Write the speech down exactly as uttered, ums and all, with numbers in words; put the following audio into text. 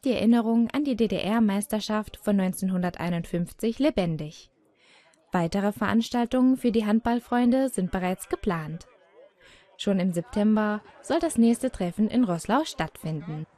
bleibt die Erinnerung an die D D R-Meisterschaft von neunzehnhunderteinundfünfzig lebendig. Weitere Veranstaltungen für die Handballfreunde sind bereits geplant. Schon im September soll das nächste Treffen in Roßlau stattfinden.